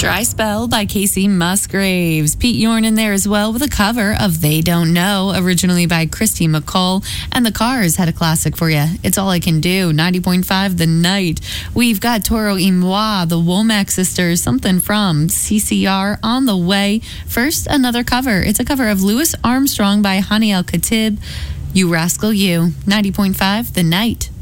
Dry Spell by Casey Musgraves. Pete Yorn in there as well with a cover of They Don't Know, originally by Christy McCall. And the Cars had a classic for you. It's All I Can Do, 90.5 The Night. We've got Toro y Moi, the Womack Sisters, something from CCR on the way. First, another cover. It's a cover of Louis Armstrong by Hani El Khatib. You Rascal You, 90.5 The Night.